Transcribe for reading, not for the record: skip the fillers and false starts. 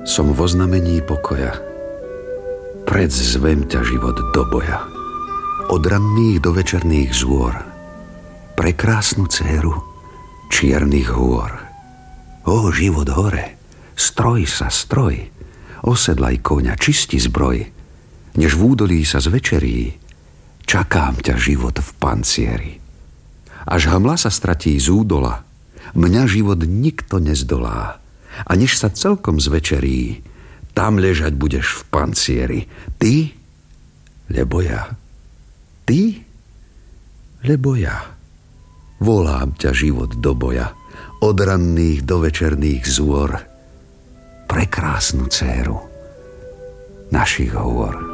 Som vo znamení pokoja. Predzvem ťa, život, do boja. Od ranných do večerných zôr. Prekrásnu dcéru čiernych hôr. Ó, život hore, stroj sa, stroj. Osedlaj koňa, čisti zbroj. Než v údolí sa zvečerí, čakám ťa, život, v pancieri. Až hamla sa stratí z údola, mňa, život, nikto nezdolá. A než sa celkom zvečerí, tam ležať budeš v pancieri. Ty, lebo ja. Ty, lebo ja. Volám ťa, život, do boja. Od ranných do večerných zôr. Prekrásnu dcéru našich hôr.